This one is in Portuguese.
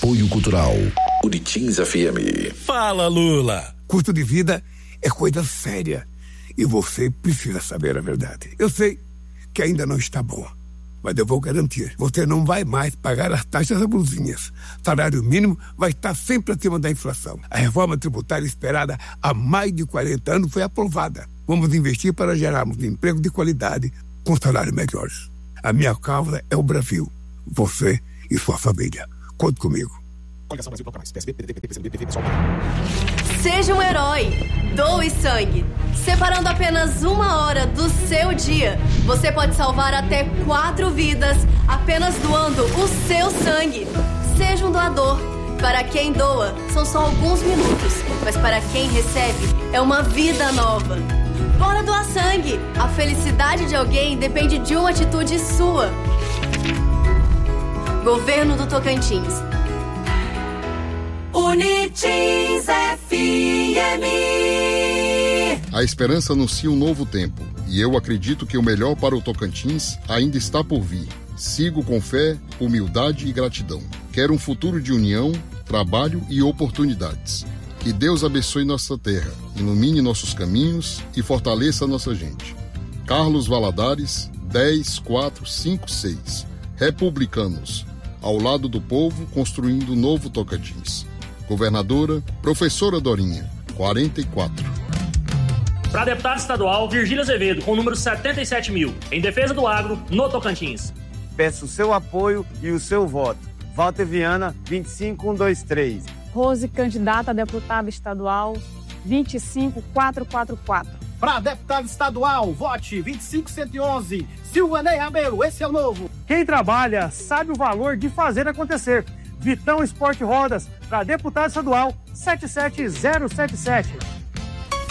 Apoio Cultural Buritins FM. Fala, Lula. Custo de vida é coisa séria e você precisa saber a verdade. Eu sei que ainda não está bom, mas eu vou garantir, você não vai mais pagar as taxas abusivas. Salário mínimo vai estar sempre acima da inflação. A reforma tributária esperada há mais de 40 anos foi aprovada. Vamos investir para gerarmos emprego de qualidade com salários melhores. A minha causa é o Brasil, você e sua família. Conte comigo. Seja um herói. Doe sangue. Separando apenas 1 hora do seu dia, você pode salvar até 4 vidas apenas doando o seu sangue. Seja um doador. Para quem doa, são só alguns minutos, mas para quem recebe, é uma vida nova. Bora doar sangue. A felicidade de alguém depende de uma atitude sua. Governo do Tocantins. Unitins FM. A esperança anuncia um novo tempo e eu acredito que o melhor para o Tocantins ainda está por vir. Sigo com fé, humildade e gratidão. Quero um futuro de união, trabalho e oportunidades. Que Deus abençoe nossa terra, ilumine nossos caminhos e fortaleça a nossa gente. Carlos Valadares, 10456. Republicanos, ao lado do povo, construindo o novo Tocantins. Governadora, professora Dorinha, 44. Para deputado estadual, Virgílio Azevedo, com o número 77.000, em defesa do agro, no Tocantins. Peço o seu apoio e o seu voto. Walter Viana, 25123. Rose, candidata a deputada estadual, 25444. Para deputado estadual, vote 25111. Silvanei Rabelo, esse é o novo. Quem trabalha sabe o valor de fazer acontecer. Vitão Esporte Rodas, para deputado estadual, 77077.